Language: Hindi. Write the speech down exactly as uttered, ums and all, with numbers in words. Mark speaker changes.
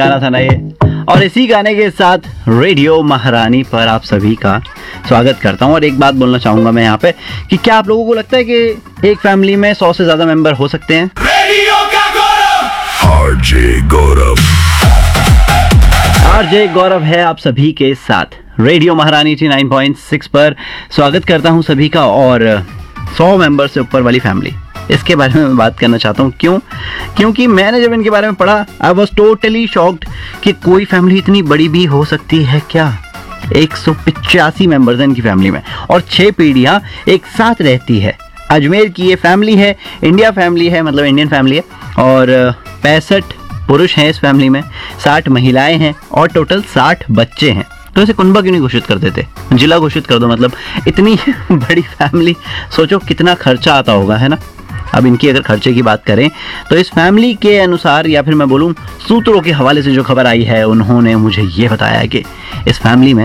Speaker 1: गाना था ना ये, और इसी गाने के साथ रेडियो महारानी पर आप सभी का स्वागत करता हूं। और एक बात बोलना चाहूंगा मैं यहाँ पे कि क्या आप लोगों को लगता है कि एक फैमिली में सौ से ज्यादा मेंबर हो सकते हैं?
Speaker 2: रेडियो का गौरव
Speaker 3: आरजे गौरव
Speaker 1: आरजे गौरव है आप सभी के साथ रेडियो महारानी नवासी पॉइंट छह पर। स्वागत करता हूं सभी का। और सौ मेंबर से ऊपर वाली फैमिली, इसके बारे में मैं बात करना चाहता हूँ। क्यों? क्योंकि मैंने जब इनके बारे में पढ़ा, आई वॉज टोटली शॉक्ड कि कोई फैमिली इतनी बड़ी भी हो सकती है क्या। एक सौ पिचासी मेंबर्स हैं इनकी फैमिली में और छह पीढ़ियां एक साथ रहती है। अजमेर की ये फैमिली है, इंडिया फैमिली है, मतलब इंडियन फैमिली है। और पैंसठ पुरुष हैं इस फैमिली में, साठ महिलाएं हैं और टोटल साठ बच्चे हैं। तो इसे कुनबा क्यों नहीं घोषित कर देते, जिला घोषित कर दो। मतलब इतनी बड़ी फैमिली, सोचो कितना खर्चा आता होगा, है ना। अब इनकी अगर खर्चे की बात करें तो इस फैमिली के अनुसार, या फिर मैं बोलूं सूत्रों के हवाले से जो खबर आई है, उन्होंने मुझे ये बताया कि इस फैमिली में